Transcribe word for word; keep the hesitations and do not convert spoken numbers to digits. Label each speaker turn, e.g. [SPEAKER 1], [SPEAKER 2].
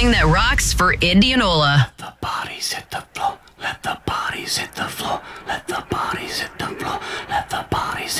[SPEAKER 1] everything that rocks for Indianola.
[SPEAKER 2] Let the bodies hit the floor. Let the bodies hit the floor. Let the bodies hit the